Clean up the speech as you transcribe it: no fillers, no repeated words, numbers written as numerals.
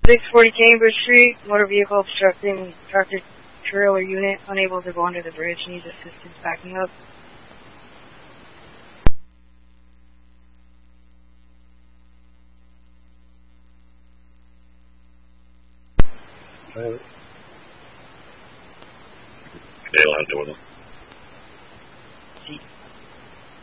640 Cambridge Street, motor vehicle obstructing tractor trailer unit, unable to go under the bridge, needs assistance backing up. Okay, I'll have to with them.